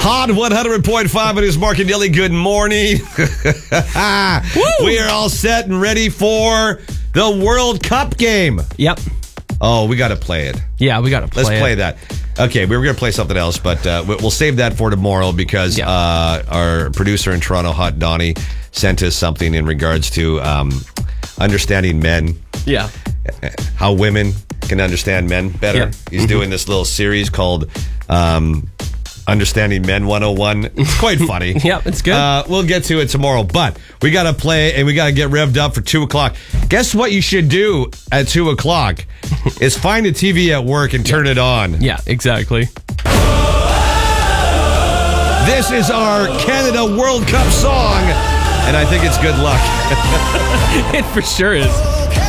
Hot 100.5, it is Mark and Dilly. Good morning. We are all set and ready for the World Cup game. Yep. Oh, we got to play it. Yeah, we got to play it. Let's play that. Okay, we were going to play something else, but we'll save that for tomorrow because our producer in Toronto, Hot Donnie, sent us something in regards to understanding men. Yeah. How women can understand men better. Yeah. He's doing this little series called Understanding Men 101. It's quite funny. Yep, it's good. We'll get to it tomorrow, but we got to play and we got to get revved up for 2 o'clock. Guess what you should do at 2 o'clock is find a TV at work and turn it on. Yeah, exactly. This is our Canada World Cup song, and I think it's good luck. It for sure is.